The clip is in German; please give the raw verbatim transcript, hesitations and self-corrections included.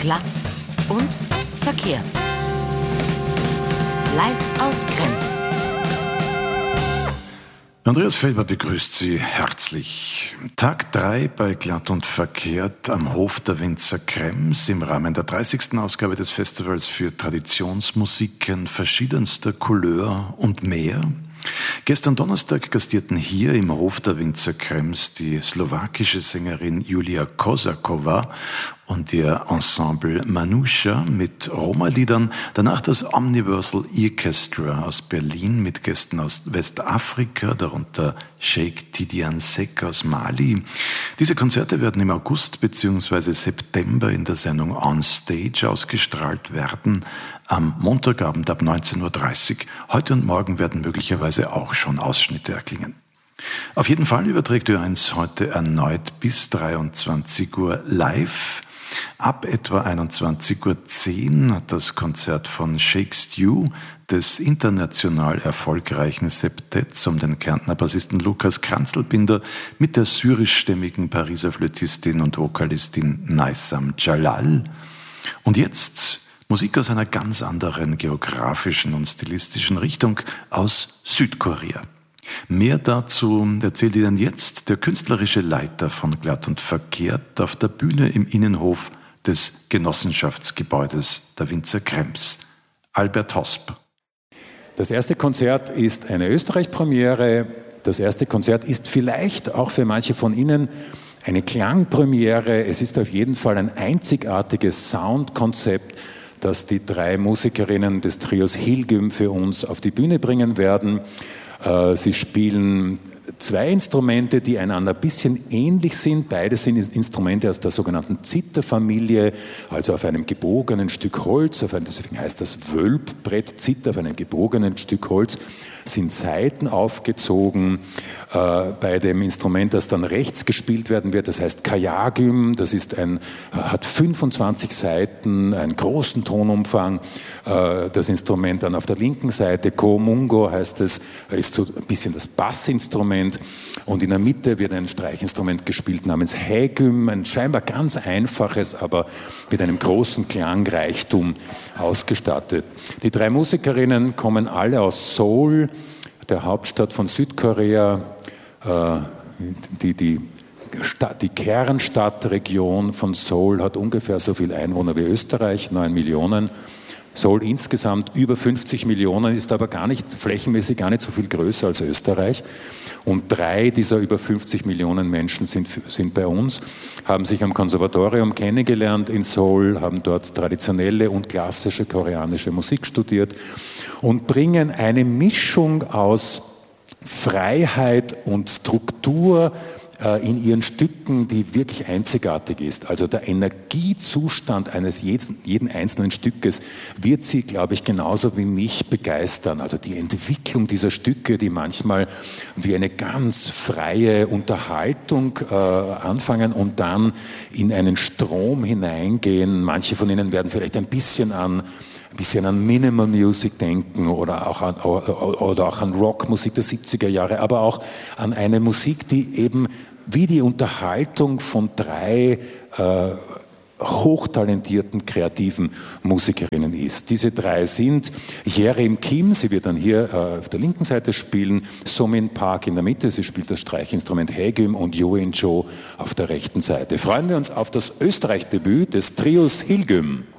glatt und verkehrt. Live aus Krems. Andreas Felber begrüßt Sie herzlich. Tag drei bei Glatt und Verkehrt am Hof der Winzer Krems im Rahmen der dreißigsten Ausgabe des Festivals für Traditionsmusiken verschiedenster Couleur und mehr. Gestern Donnerstag gastierten hier im Hof der Winzer Krems die slowakische Sängerin Julia Kosaková und ihr Ensemble Manusha mit Roma-Liedern, danach das Omniversal Orchestra aus Berlin mit Gästen aus Westafrika, darunter Sheikh Tidiane Seck aus Mali. Diese Konzerte werden im August bzw. September in der Sendung On Stage ausgestrahlt werden, am Montagabend ab neunzehn Uhr dreißig. Heute und morgen werden möglicherweise auch schon Ausschnitte erklingen. Auf jeden Fall überträgt Ö eins heute erneut bis dreiundzwanzig Uhr live. Ab etwa einundzwanzig Uhr zehn hat das Konzert von Shake Stew des international erfolgreichen Septetts um den Kärntner Bassisten Lukas Kranzelbinder mit der syrischstämmigen Pariser Flötistin und Vokalistin Naysam Jalal. Und jetzt Musik aus einer ganz anderen geografischen und stilistischen Richtung, aus Südkorea. Mehr dazu erzählt Ihnen jetzt der künstlerische Leiter von Glatt und Verkehrt auf der Bühne im Innenhof des Genossenschaftsgebäudes der Winzer Krems, Albert Hosp. Das erste Konzert ist eine Österreich-Premiere. Das erste Konzert ist vielleicht auch für manche von Ihnen eine Klangpremiere. Es ist auf jeden Fall ein einzigartiges Soundkonzept, das die drei Musikerinnen des Trios Hilgym für uns auf die Bühne bringen werden. Sie spielen zwei Instrumente, die einander ein bisschen ähnlich sind. Beide sind Instrumente aus der sogenannten Zitherfamilie, also auf einem gebogenen Stück Holz, auf einem, deswegen heißt das Wölbbrett Zither, auf einem gebogenen Stück Holz sind Saiten aufgezogen. Äh, bei dem Instrument, das dann rechts gespielt werden wird, das heißt Kayagym, das ist ein, hat fünfundzwanzig Saiten, einen großen Tonumfang. Äh, das Instrument dann auf der linken Seite, Komungo heißt es, ist so ein bisschen das Bassinstrument. Und in der Mitte wird ein Streichinstrument gespielt namens Haegym, ein scheinbar ganz einfaches, aber mit einem großen Klangreichtum ausgestattet. Die drei Musikerinnen kommen alle aus Seoul, der Hauptstadt von Südkorea. Die, die, die Kernstadtregion von Seoul hat ungefähr so viele Einwohner wie Österreich, neun Millionen. Seoul insgesamt über fünfzig Millionen, ist aber gar nicht flächenmäßig gar nicht so viel größer als Österreich. Und drei dieser über fünfzig Millionen Menschen sind, sind bei uns, haben sich am Konservatorium kennengelernt in Seoul, haben dort traditionelle und klassische koreanische Musik studiert und bringen eine Mischung aus Freiheit und Struktur äh, in ihren Stücken, die wirklich einzigartig ist. Also der Energiezustand eines jeden, jeden einzelnen Stückes wird Sie, glaube ich, genauso wie mich begeistern. Also die Entwicklung dieser Stücke, die manchmal wie eine ganz freie Unterhaltung äh, anfangen und dann in einen Strom hineingehen. Manche von Ihnen werden vielleicht ein bisschen an ein bisschen an Minimal Music denken oder auch an, oder auch an Rockmusik der siebziger Jahre, aber auch an eine Musik, die eben wie die Unterhaltung von drei äh, hochtalentierten, kreativen Musikerinnen ist. Diese drei sind Yerim Kim, sie wird dann hier äh, auf der linken Seite spielen, Somin Park in der Mitte, sie spielt das Streichinstrument Haegym und Yoin Jo auf der rechten Seite. Freuen wir uns auf das Österreich-Debüt des Trios Hilgym.